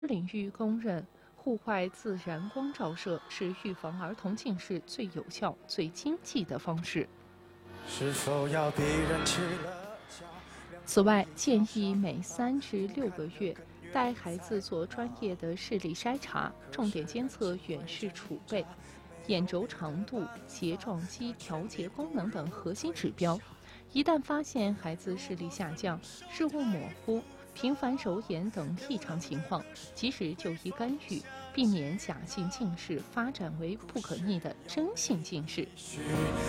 领域公认，户外自然光照射是预防儿童近视最有效、最经济的方式。 是否要逼人吃了药？ 此外，建议每3至6个月带孩子做专业的视力筛查，重点监测远视储备、眼轴长度、睫状肌调节功能等核心指标。一旦发现孩子视力下降、视物模糊、频繁手眼等异常情况，及时就医干预，避免假性近视发展为不可逆的真性近视。